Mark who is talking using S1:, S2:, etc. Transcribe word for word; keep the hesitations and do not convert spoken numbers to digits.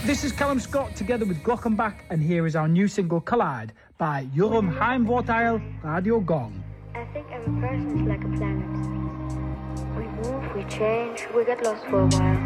S1: This is Callum Scott together with Glockenbach, and here is our new single Collide by Joram Heimvorteil Radio Gong.
S2: I think every person is like a planet. We move, we change, we get lost for a while.